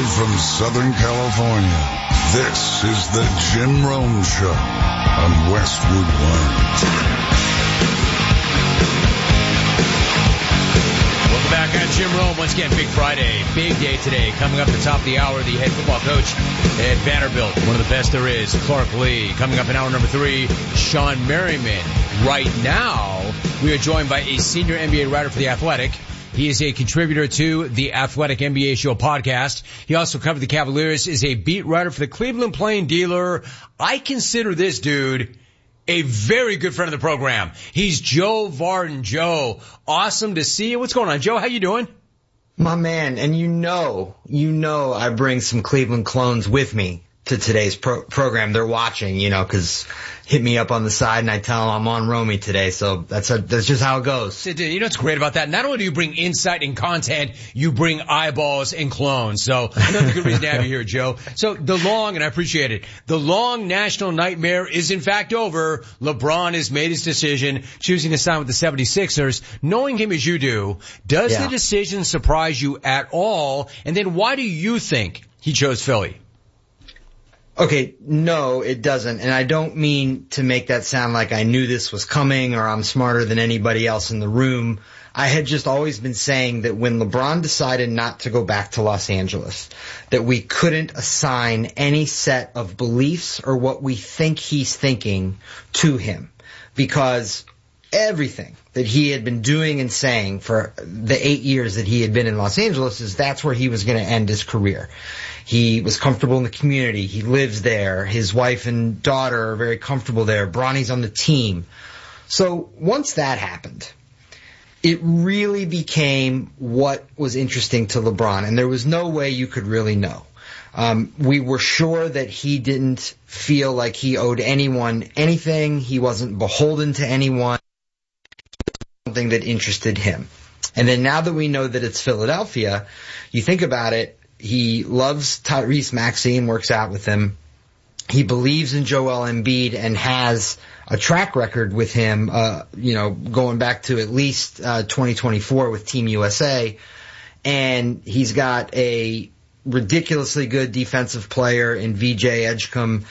from Southern California, this is the Jim Rome Show on Westwood One. Welcome back. I'm Jim Rome. Once again, Big Friday, big day today. Coming up at the top of the hour, the head football coach at Vanderbilt, one of the best there is, Clark Lee. Coming up in hour number 3, Sean Merriman. Right now, we are joined by a senior NBA writer for The Athletic. He is a contributor to the Athletic NBA Show podcast. He also covered the Cavaliers, is a beat writer for the Cleveland Plain Dealer. I consider this dude a very good friend of the program. He's Joe Vardon. Joe, awesome to see you. What's going on, Joe? How you doing? My man, and you know I bring some Cleveland clones with me to today's program. They're watching, because hit me up on the side and I tell them I'm on Romy today. So that's just how it goes. You know what's great about that? Not only do you bring insight and content, you bring eyeballs and clones. So another good reason to have you here, Joe. So and I appreciate it, the long national nightmare is in fact over. LeBron has made his decision, choosing to sign with the 76ers. Knowing him as you do, does the decision surprise you at all? And then why do you think he chose Philly? Okay, no, it doesn't. And I don't mean to make that sound like I knew this was coming or I'm smarter than anybody else in the room. I had just always been saying that when LeBron decided not to go back to Los Angeles, that we couldn't assign any set of beliefs or what we think he's thinking to him, because everything that he had been doing and saying for the 8 years that he had been in Los Angeles is that's where he was going to end his career. He was comfortable in the community. He lives there. His wife and daughter are very comfortable there. Bronny's on the team. So once that happened, it really became what was interesting to LeBron, and there was no way you could really know. We were sure that he didn't feel like he owed anyone anything. He wasn't beholden to anyone. Something that interested him. And then now that we know that it's Philadelphia, you think about it, he loves Tyrese Maxey and works out with him. He believes in Joel Embiid and has a track record with him, going back to at least 2024 with Team USA. And he's got a ridiculously good defensive player in VJ Edgecombe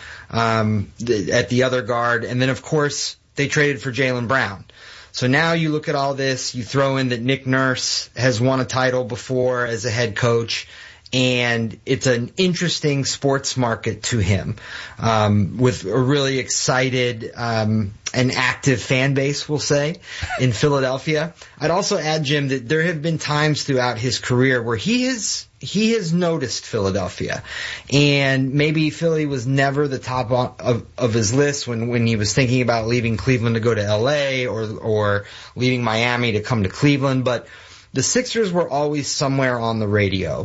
at the other guard. And then, of course, they traded for Jaylen Brown. So now you look at all this, you throw in that Nick Nurse has won a title before as a head coach, and it's an interesting sports market to him, with a really excited and active fan base, we'll say, in Philadelphia. I'd also add, Jim, that there have been times throughout his career where he has noticed Philadelphia, and maybe Philly was never the top of his list when he was thinking about leaving Cleveland to go to LA or leaving Miami to come to Cleveland, but the Sixers were always somewhere on the radar,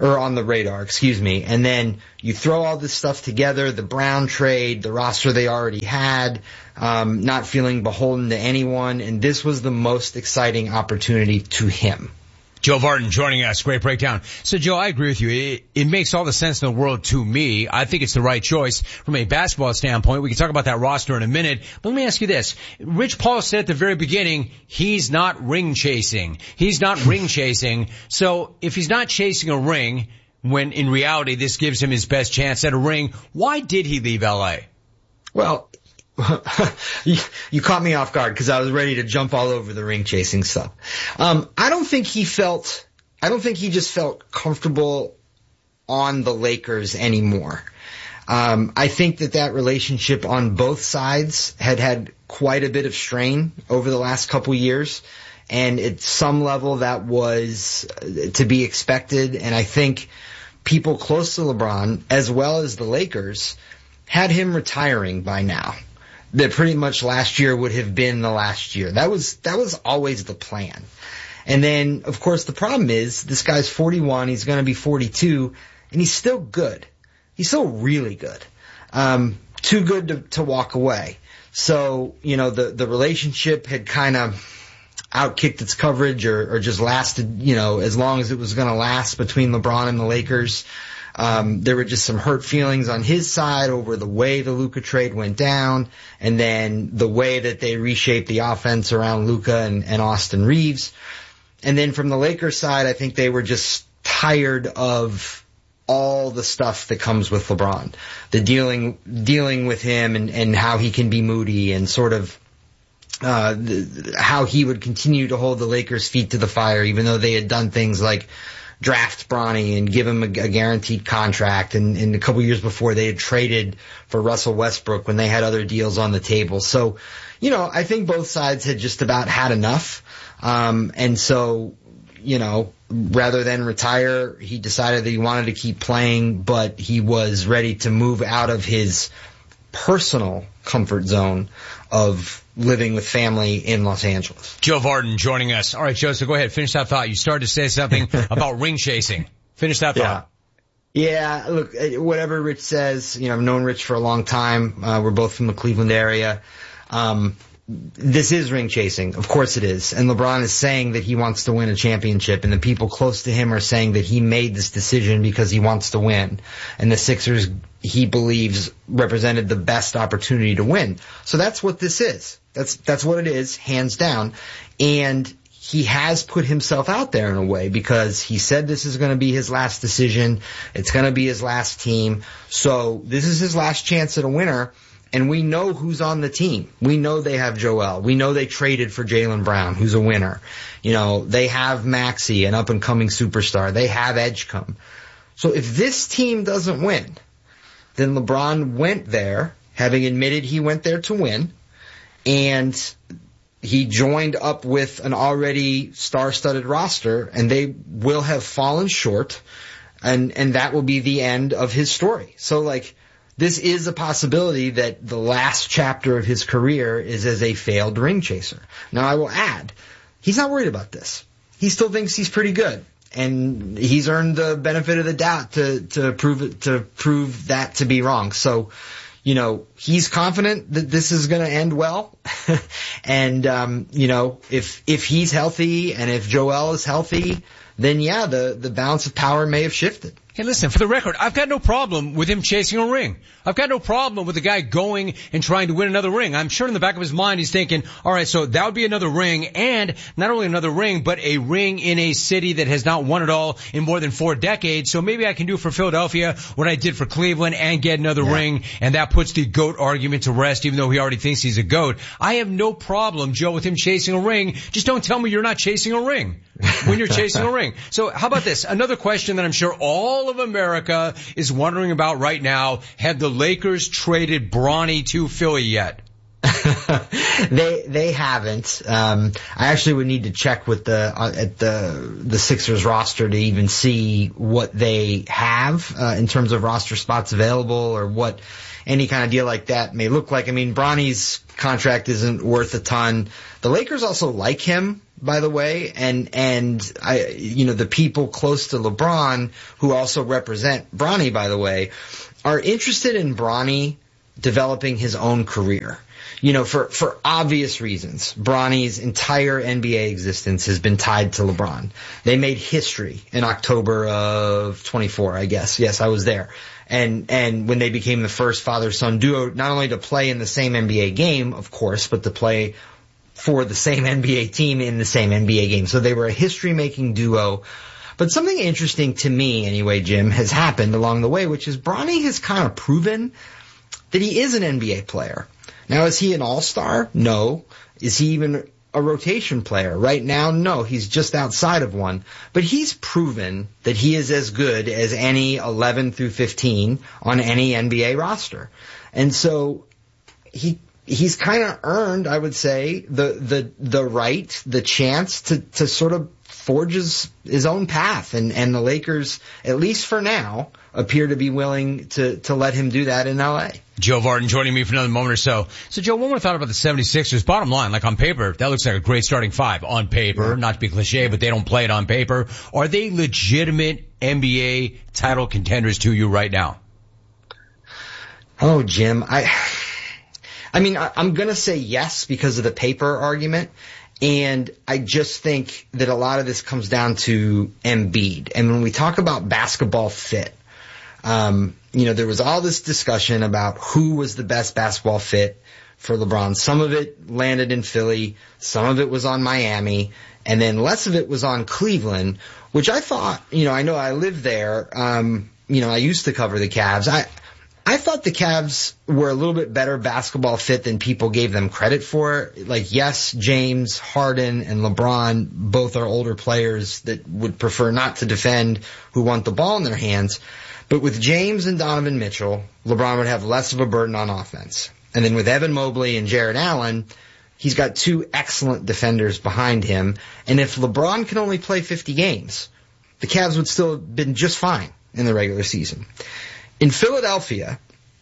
and then you throw all this stuff together, the Brown trade, the roster they already had, not feeling beholden to anyone, and this was the most exciting opportunity to him. Joe Vardon joining us. Great breakdown. So, Joe, I agree with you. It makes all the sense in the world to me. I think it's the right choice from a basketball standpoint. We can talk about that roster in a minute. But let me ask you this. Rich Paul said at the very beginning, he's not ring chasing. He's not ring chasing. So if he's not chasing a ring, when in reality this gives him his best chance at a ring, why did he leave L.A.? Well, you caught me off guard because I was ready to jump all over the ring chasing stuff. I don't think he just felt comfortable on the Lakers anymore. I think that relationship on both sides had quite a bit of strain over the last couple years, and at some level that was to be expected. And I think people close to LeBron, as well as the Lakers, had him retiring by now. That pretty much last year would have been the last year. That was always the plan. And then, of course, the problem is this guy's 41, he's going to be 42, and he's still good. He's still really good. Too good to walk away. So, the relationship had kind of outkicked its coverage or just lasted, as long as it was going to last between LeBron and the Lakers. There were just some hurt feelings on his side over the way the Luka trade went down, and then the way that they reshaped the offense around Luka and Austin Reeves. And then from the Lakers side, I think they were just tired of all the stuff that comes with LeBron, the dealing with him and how he can be moody and sort of how he would continue to hold the Lakers' feet to the fire, even though they had done things like draft Bronny and give him a guaranteed contract. And a couple years before, they had traded for Russell Westbrook when they had other deals on the table. So, I think both sides had just about had enough. And so, rather than retire, he decided that he wanted to keep playing, but he was ready to move out of his personal comfort zone of living with family in Los Angeles. Joe Vardon joining us. All right, Joe, so go ahead. Finish that thought. You started to say something about ring chasing. Finish that thought. Yeah, look, whatever Rich says, I've known Rich for a long time. We're both from the Cleveland area. This is ring chasing. Of course it is. And LeBron is saying that he wants to win a championship, and the people close to him are saying that he made this decision because he wants to win. And the Sixers, he believes, represented the best opportunity to win. So that's what this is. That's what it is, hands down. And he has put himself out there in a way because he said this is going to be his last decision. It's going to be his last team. So this is his last chance at a winner. And we know who's on the team. We know they have Joel. We know they traded for Jaylen Brown, who's a winner. They have Maxey, an up-and-coming superstar. They have Edgecombe. So if this team doesn't win, then LeBron went there, having admitted he went there to win, and he joined up with an already star-studded roster, and they will have fallen short, and that will be the end of his story. So, this is a possibility that the last chapter of his career is as a failed ring chaser. Now, I will add, he's not worried about this. He still thinks he's pretty good, and he's earned the benefit of the doubt to prove that to be wrong. So, he's confident that this is going to end well. And, if he's healthy and if Joel is healthy, then yeah, the balance of power may have shifted. Hey, listen, for the record, I've got no problem with him chasing a ring. I've got no problem with the guy going and trying to win another ring. I'm sure in the back of his mind he's thinking, all right, so that would be another ring, and not only another ring, but a ring in a city that has not won it all in more than 4 decades. So maybe I can do for Philadelphia what I did for Cleveland and get another ring, and that puts the GOAT argument to rest, even though he already thinks he's a GOAT. I have no problem, Joe, with him chasing a ring. Just don't tell me you're not chasing a ring when you're chasing a ring. So how about this? Another question that I'm sure all of America is wondering about right now. Have the Lakers traded Bronny to Philly yet? They haven't. I actually would need to check with the Sixers roster to even see what they have in terms of roster spots available or what any kind of deal like that may look like. I mean, Bronny's contract isn't worth a ton. The Lakers also like him, by the way, and the people close to LeBron who also represent Bronny, by the way, are interested in Bronny developing his own career. For obvious reasons. Bronny's entire NBA existence has been tied to LeBron. They made history in October of 24, I guess. Yes, I was there. And when they became the first father-son duo, not only to play in the same NBA game, of course, but to play for the same NBA team in the same NBA game. So they were a history-making duo. But something interesting to me, anyway, Jim, has happened along the way, which is Bronny has kind of proven that he is an NBA player. Now, is he an all-star? No. Is he even a rotation player? Right now, no. He's just outside of one. But he's proven that he is as good as any 11 through 15 on any NBA roster. And so he's kind of earned, I would say, the right, the chance to sort of forge his own path. And the Lakers, at least for now, appear to be willing to let him do that in LA. Joe Vardon joining me for another moment or so. So, Joe, one more thought about the 76ers. Bottom line, on paper, that looks like a great starting five on paper. Not to be cliche, but they don't play it on paper. Are they legitimate NBA title contenders to you right now? Oh, Jim, I mean, I'm going to say yes because of the paper argument. And I just think that a lot of this comes down to Embiid. And when we talk about basketball fit, there was all this discussion about who was the best basketball fit for LeBron. Some of it landed in Philly, some of it was on Miami, and then less of it was on Cleveland, which I thought, I know I lived there, I used to cover the Cavs. I thought the Cavs were a little bit better basketball fit than people gave them credit for. Like, yes, James, Harden, and LeBron both are older players that would prefer not to defend, who want the ball in their hands. But with James and Donovan Mitchell, LeBron would have less of a burden on offense. And then with Evan Mobley and Jarrett Allen, he's got two excellent defenders behind him. And if LeBron can only play 50 games, the Cavs would still have been just fine in the regular season. In Philadelphia,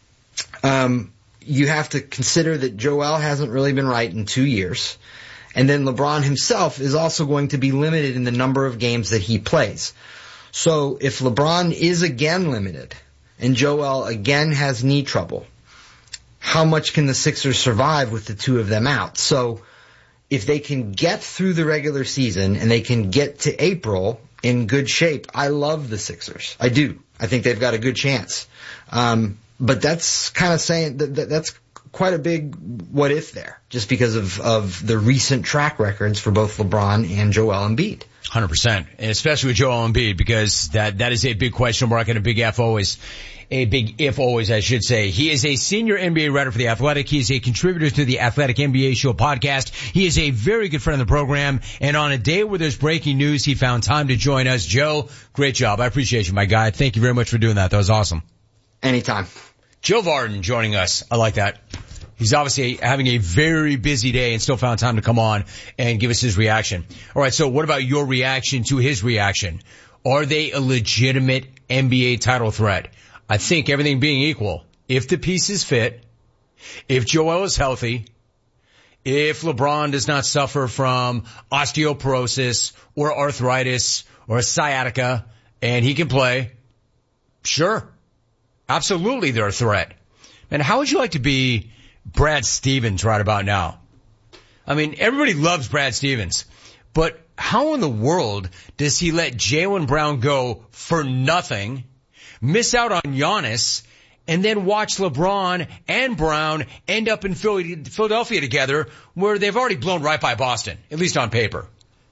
you have to consider that Joel hasn't really been right in 2 years. And then LeBron himself is also going to be limited in the number of games that he plays. So if LeBron is again limited and Joel again has knee trouble, how much can the Sixers survive with the two of them out? So if they can get through the regular season and they can get to April in good shape, I love the Sixers. I do. I think they've got a good chance. But that's kind of saying that's quite a big what if there, just because of the recent track records for both LeBron and Joel Embiid. 100%. And especially with Joel Embiid, because that is a big question mark and a big if always, I should say. He is a senior NBA writer for The Athletic. He is a contributor to the Athletic NBA Show podcast. He is a very good friend of the program. And on a day where there's breaking news, he found time to join us. Joe, great job. I appreciate you, my guy. Thank you very much for doing that. That was awesome. Anytime. Joe Vardon joining us. I like that. He's obviously having a very busy day and still found time to come on and give us his reaction. All right, so what about your reaction to his reaction? Are they a legitimate NBA title threat? I think everything being equal, if the pieces fit, if Joel is healthy, if LeBron does not suffer from osteoporosis or arthritis or sciatica and he can play, sure, absolutely they're a threat. And how would you like to be Brad Stevens right about now? I mean, everybody loves Brad Stevens, but how in the world does he let Jaylen Brown go for nothing, miss out on Giannis, and then watch LeBron and Brown end up in Philadelphia together, where they've already blown right by Boston, at least on paper?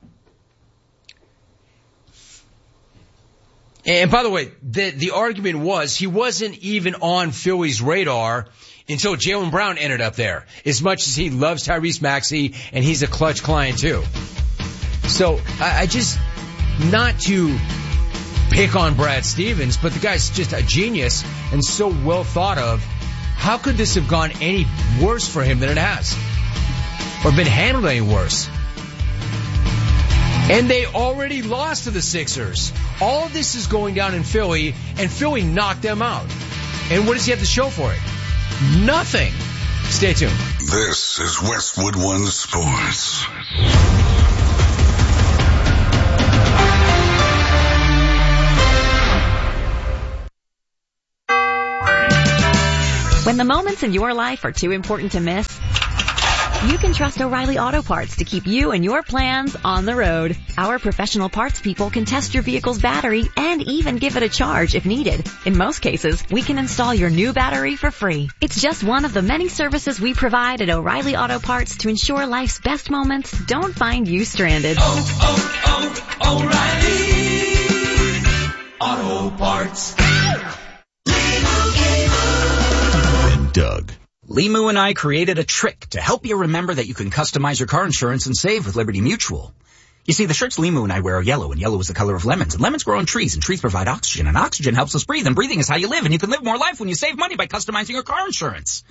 And by the way, the argument was he wasn't even on Philly's radar until Jaylen Brown ended up there, as much as he loves Tyrese Maxey and he's a clutch client too. So I just, not to pick on Brad Stevens, but the guy's just a genius and so well thought of. How could this have gone any worse for him than it has? Or been handled any worse? And they already lost to the Sixers. All of this is going down in Philly, and Philly knocked them out. And what does he have to show for it? Nothing. Stay tuned. This is Westwood One Sports. When the moments in your life are too important to miss, you can trust O'Reilly Auto Parts to keep you and your plans on the road. Our professional parts people can test your vehicle's battery and even give it a charge if needed. In most cases, we can install your new battery for free. It's just one of the many services we provide at O'Reilly Auto Parts to ensure life's best moments don't find you stranded. O'Reilly Auto Parts. And Doug. Limu and I created a trick to help you remember that you can customize your car insurance and save with Liberty Mutual. You see, the shirts Limu and I wear are yellow, and yellow is the color of lemons, and lemons grow on trees, and trees provide oxygen, and oxygen helps us breathe, and breathing is how you live, and you can live more life when you save money by customizing your car insurance.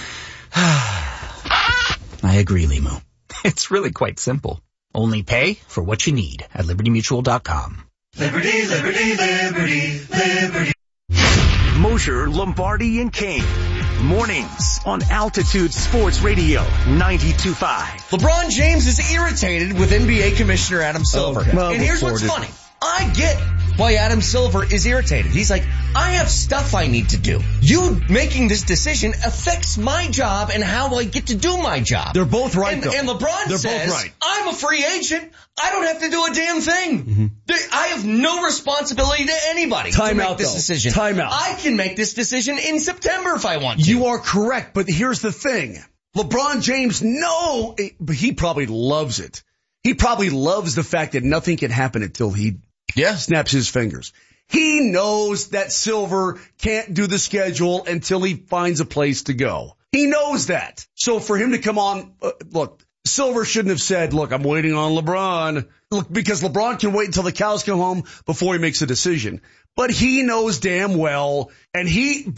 I agree, Limu. It's really quite simple. Only pay for what you need at LibertyMutual.com. Liberty, liberty, liberty, liberty. Mosher, Lombardi, and Kane. Mornings on Altitude Sports Radio 92.5. LeBron James is irritated with NBA Commissioner Adam Silver. Okay. Well, and here's what's funny. I get why Adam Silver is irritated. He's like, I have stuff I need to do. You making this decision affects my job and how I get to do my job. They're both right, though. And LeBron says, both right. I'm a free agent. I don't have to do a damn thing. Mm-hmm. I have no responsibility to anybody to make this decision. Time out. I can make this decision in September if I want to. You are correct, but here's the thing. LeBron James, he probably loves it. He probably loves the fact that nothing can happen until he snaps his fingers. He knows that Silver can't do the schedule until he finds a place to go. He knows that. So for him to come on, look, Silver shouldn't have said, look, I'm waiting on LeBron. Look, because LeBron can wait until the cows come home before he makes a decision. But he knows damn well, and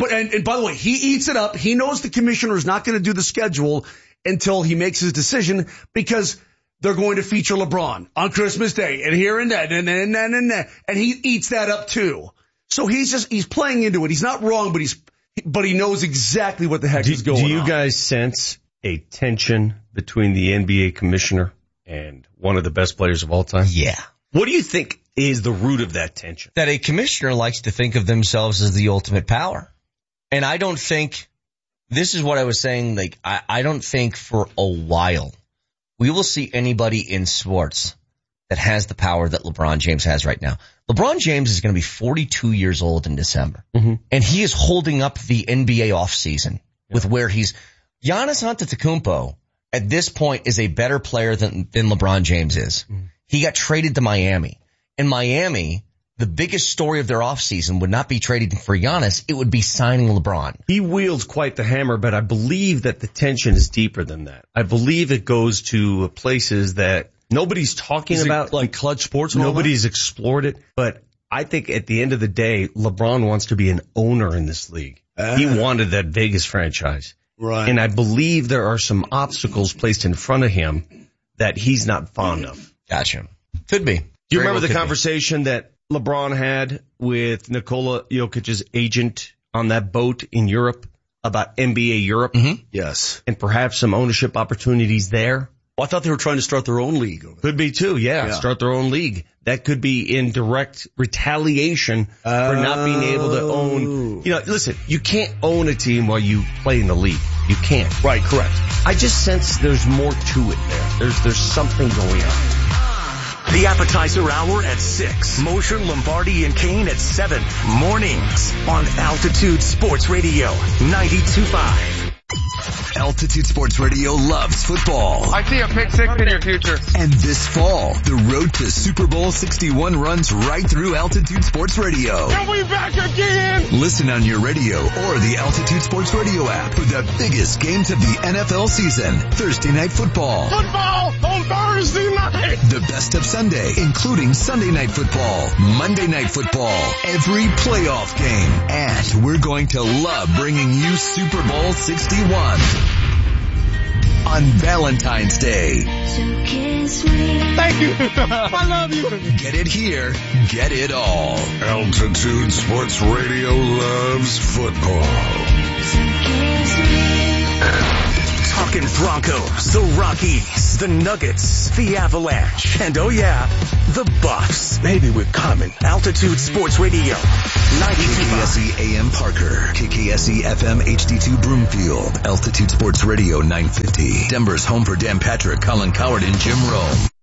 by the way, he eats it up. He knows the commissioner is not going to do the schedule until he makes his decision, because they're going to feature LeBron on Christmas Day and here and that and he eats that up too. So he's playing into it. He's not wrong, but he knows exactly what the heck is going on. Do you guys sense a tension between the NBA commissioner and one of the best players of all time? Yeah. What do you think is the root of that tension? That a commissioner likes to think of themselves as the ultimate power. And I don't think, this is what I was saying, like, I don't think for a while we will see anybody in sports that has the power that LeBron James has right now. LeBron James is going to be 42 years old in December. Mm-hmm. And he is holding up the NBA offseason with where Giannis Antetokounmpo at this point is a better player than LeBron James is. Mm-hmm. He got traded to Miami. In Miami, the biggest story of their offseason would not be trading for Giannis. It would be signing LeBron. He wields quite the hammer, but I believe that the tension is deeper than that. I believe it goes to places that nobody's talking about. Like Clutch Sports? Nobody's explored it. But I think at the end of the day, LeBron wants to be an owner in this league. He wanted that Vegas franchise. Right. And I believe there are some obstacles placed in front of him that he's not fond of. Gotcha. Could be. Do you remember the conversation that LeBron had with Nikola Jokic's agent on that boat in Europe about NBA Europe? Mm-hmm. Yes. And perhaps some ownership opportunities there? Well, I thought they were trying to start their own league. Could be too, yeah. Start their own league. That could be in direct retaliation for not being able to own. You know, listen, you can't own a team while you play in the league. You can't. Right, correct. I just sense there's more to it there. There's something going on. The appetizer hour at 6. Mosher, Lombardi, and Kane at 7. Mornings on Altitude Sports Radio 92.5. Altitude Sports Radio loves football. I see a pick six in your future. And this fall, the road to Super Bowl 61 runs right through Altitude Sports Radio. Are we back again? Listen on your radio or the Altitude Sports Radio app for the biggest games of the NFL season. Thursday Night Football. Football on Thursday night. The best of Sunday, including Sunday Night Football, Monday Night Football, every playoff game. And we're going to love bringing you Super Bowl 61 on Valentine's Day. Thank you. I love you. Get it here. Get it all. Altitude Sports Radio loves football. Talking Broncos, the Rockies, the Nuggets, the Avalanche, and oh yeah, the Buffs. Maybe we're coming. Altitude Sports Radio 92.5. KKSE AM Parker, KKSE FM HD2 Broomfield, Altitude Sports Radio 950. Denver's home for Dan Patrick, Colin Coward, and Jim Rome.